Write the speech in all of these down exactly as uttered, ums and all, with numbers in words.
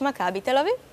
מגרש מכבי תל אביב?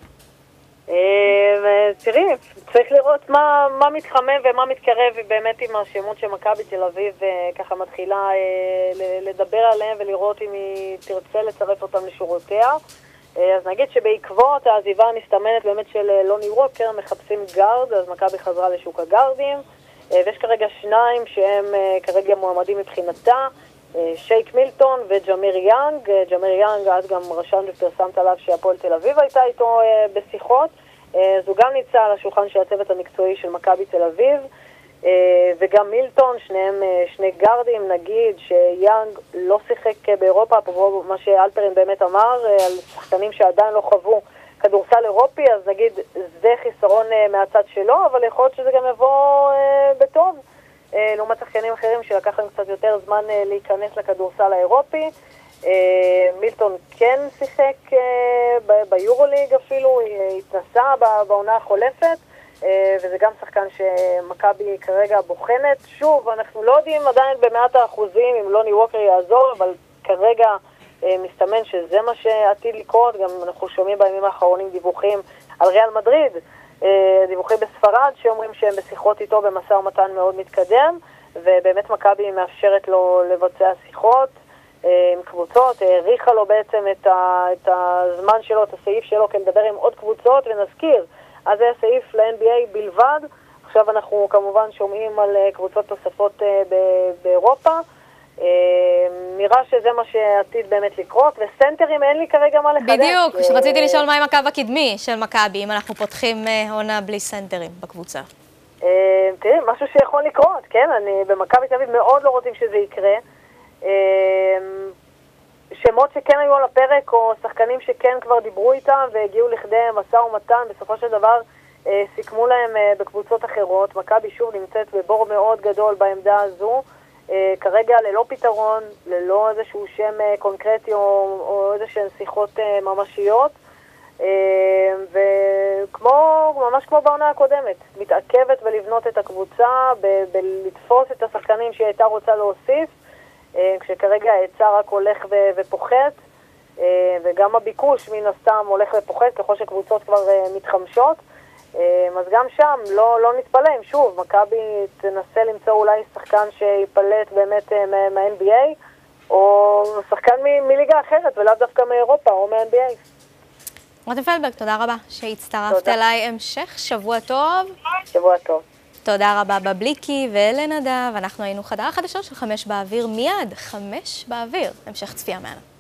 תראי, צריך לראות מה, מה מתחמם ומה מתקרב באמת עם השמות של מכבי תל אביב ככה מתחילה לדבר עליהם ולראות אם היא תרצה לצרף אותם לשורותיה. אז נגיד שבעקבות העזיבה המסתמנת באמת של לוני ווקר מחפשים גארד, אז מכבי חזרה לשוק הגארדים, ויש כרגע שניים שהם כרגע מועמדים מבחינתה, שייק מילטון וג'מיר יאנג. ג'מיר יאנג, אז גם רשם ופרסמת עליו שהפועל תל אביב הייתה איתו בשיחות, אז הוא גם נמצא על השולחן של הצוות המקצועי של מכבי תל אביב, וגם מילטון, שניהם שני גארדים. נגיד שיאנג לא שיחק באירופה, אפרופו מה שאלפרין באמת אמר, על שחקנים שעדיין לא חוו כדורסל אירופי, אז נגיד זה חיסרון מהצד שלו, אבל יכול להיות שזה גם יבוא בטוב, לעומת שחקנים אחרים שלקח להם קצת יותר זמן להיכנס לכדורסל האירופי. מילטון כן שיחק ביורוליג אפילו, התנסה בעונה החולפת, וזה גם שחקן שמכבי כרגע בוחנת. שוב, אנחנו לא יודעים עדיין במאת האחוזים אם לוני ווקר יעזור, אבל כרגע מסתמן שזה מה שעתיד לקרות. גם אנחנו שומעים בימים האחרונים דיווחים על ריאל מדריד, דיווחים בספרד שאומרים שהם בשיחות איתו במשא ומתן מאוד מתקדם, ובאמת מכבי מאפשרת לו לבצע שיחות עם קבוצות, העריכה לו בעצם את, ה, את הזמן שלו, את הסעיף שלו, כי מדבר עם עוד קבוצות, ונזכיר, אז זה סעיף ל-אן בי איי בלבד. עכשיו אנחנו כמובן שומעים על קבוצות נוספות באירופה. נראה שזה מה שעתיד באמת לקרות, וסנטרים אין לי כרגע מה לחדש. בדיוק, שרציתי לשאול מה עם הקו הקדמי של מכבי, אם אנחנו פותחים עונה בלי סנטרים בקבוצה. תראי, משהו שיכול לקרות, כן? אני במכבי תל אביב מאוד לא רוצים שזה יקרה. שמות שכן היו על הפרק, או שחקנים שכן כבר דיברו איתם והגיעו לכדי משא ומתן, בסופו של דבר סיכמו להם בקבוצות אחרות. מכבי שוב נמצאת בבור מאוד גדול בעמדה הזו, כרגע ללא פתרון, ללא איזשהו שם קונקרטי או, או איזשהן שיחות ממשיות, וכמו, ממש כמו בעונה הקודמת, מתעכבת ולבנות את הקבוצה, בלתפוס את השחקנים שהיא הייתה רוצה להוסיף, כשכרגע ההיצע רק הולך ו- ופוחת, וגם הביקוש מן הסתם הולך ופוחת ככל שקבוצות כבר מתחמשות. אז גם שם לא, לא נתפלא אם שוב מכבי תנסה למצוא אולי שחקן שיפלט באמת מה-אן בי איי, או שחקן מ- מליגה אחרת ולאו דווקא מאירופה או מה-אן בי איי. רותם פלדברג, תודה רבה שהצטרפת אליי. המשך שבוע טוב. שבוע טוב. תודה רבה בבליקי ואלן נדב. אנחנו היינו חדר החדשות של חמש באוויר, מיד חמש באוויר. המשך צפייה מעלה.